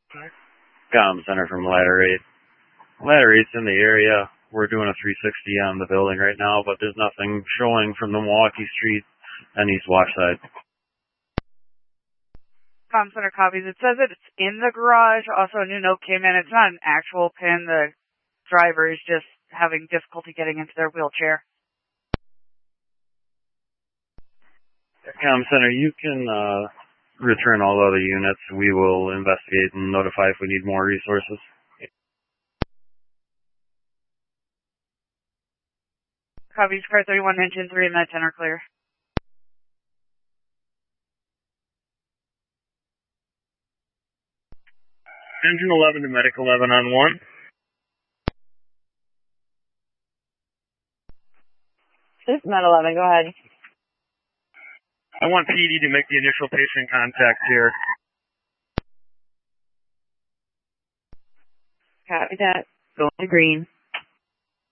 Comm Center from Ladder 8. Ladder 8's in the area. We're doing a 360 on the building right now, but there's nothing showing from the Milwaukee Street and East Wash side. Comm Center copies. It says that it's in the garage. Also, a new note came in. It's not an actual pin. The driver is just having difficulty getting into their wheelchair. Comm Center, you can return all other units. We will investigate and notify if we need more resources. Copies, car 31, engine 3 and that 10 are clear. Engine 11 to Medic 11 on 1. This is Med 11, go ahead. I want PD to make the initial patient contact here. Copy that. Going to green.